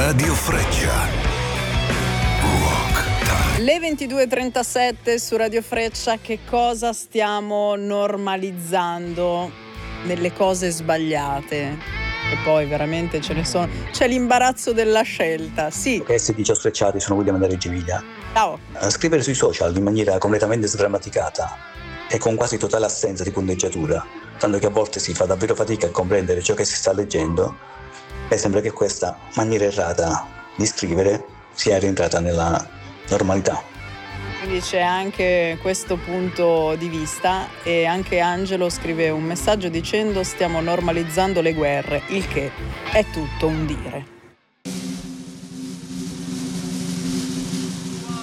Radio Freccia. Le 22:37 su Radio Freccia. Che cosa stiamo normalizzando nelle cose sbagliate? E poi veramente ce ne sono. C'è l'imbarazzo della scelta, sì. S10 Frecciati, sono William da Reggio Emilia. Ciao. Scrivere sui social in maniera completamente sgrammaticata e con quasi totale assenza di punteggiatura, tanto che a volte si fa davvero fatica a comprendere ciò che si sta leggendo, e sembra che questa maniera errata di scrivere sia rientrata nella normalità. Quindi c'è anche questo punto di vista, e anche Angelo scrive un messaggio dicendo: stiamo normalizzando le guerre, il che è tutto un dire.